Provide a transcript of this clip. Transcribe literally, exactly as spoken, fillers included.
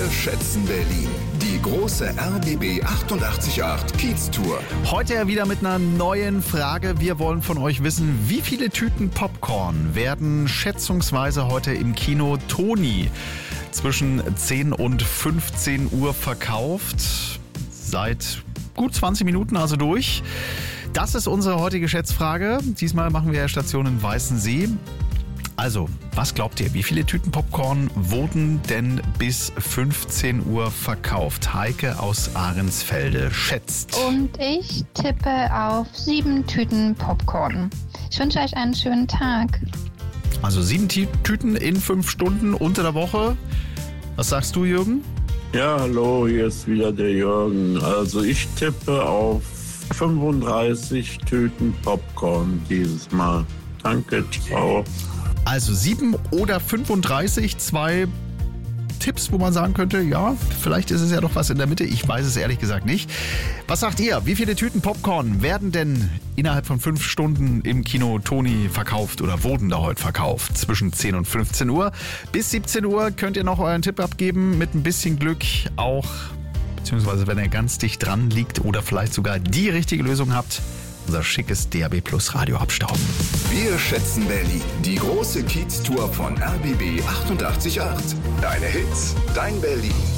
Wir schätzen Berlin. Die große R B B achtundachtzig Komma acht Kiez-Tour. Heute ja wieder mit einer neuen Frage. Wir wollen von euch wissen, wie viele Tüten Popcorn werden schätzungsweise heute im Kino Toni zwischen zehn und fünfzehn Uhr verkauft? Seit gut zwanzig Minuten also durch. Das ist unsere heutige Schätzfrage. Diesmal machen wir Station in Weißensee. Also, was glaubt ihr, wie viele Tüten Popcorn wurden denn bis fünfzehn Uhr verkauft? Heike aus Ahrensfelde schätzt. Und ich tippe auf sieben Tüten Popcorn. Ich wünsche euch einen schönen Tag. Also sieben T- Tüten in fünf Stunden unter der Woche. Was sagst du, Jürgen? Ja, hallo, hier ist wieder der Jürgen. Also ich tippe auf fünfunddreißig Tüten Popcorn dieses Mal. Danke, ciao. Also sieben oder fünfunddreißig, zwei Tipps, wo man sagen könnte, ja, vielleicht ist es ja doch was in der Mitte. Ich weiß es ehrlich gesagt nicht. Was sagt ihr? Wie viele Tüten Popcorn werden denn innerhalb von fünf Stunden im Kino Toni verkauft oder wurden da heute verkauft? Zwischen zehn und fünfzehn Uhr. Bis siebzehn Uhr könnt ihr noch euren Tipp abgeben. Mit ein bisschen Glück auch, beziehungsweise wenn er ganz dicht dran liegt oder vielleicht sogar die richtige Lösung habt, unser schickes D A B Plus Radio abstauben. Wir schätzen Berlin. Die große Kiez-Tour von R B B achtundachtzig Komma acht. Deine Hits, dein Berlin.